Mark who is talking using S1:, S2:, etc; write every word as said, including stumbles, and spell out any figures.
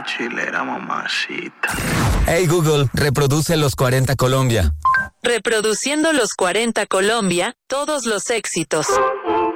S1: chilera, mamacita.
S2: Hey Google, reproduce los cuarenta Colombia.
S3: Reproduciendo los cuarenta Colombia, todos los éxitos.